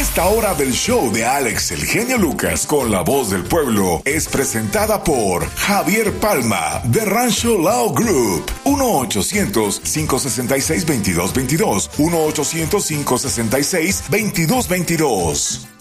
Esta hora del show de Alex el Genio Lucas con la voz del pueblo es presentada por Javier Palma de Rancho Lao Group. 1-800-566-2222. 1-800-566-2222.